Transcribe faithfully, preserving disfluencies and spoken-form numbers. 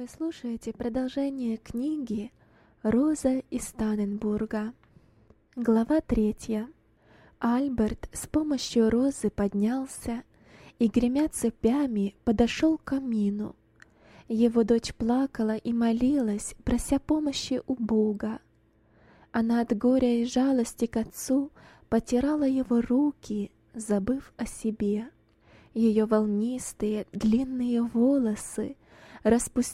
Вы слушаете продолжение книги «Роза из Танненбурга». Глава третья. Альберт с помощью Розы поднялся и, гремя цепями, подошел к камину. Его дочь плакала и молилась, прося помощи у Бога. Она от горя и жалости к отцу потирала его руки, забыв о себе. Ее волнистые длинные волосы распустились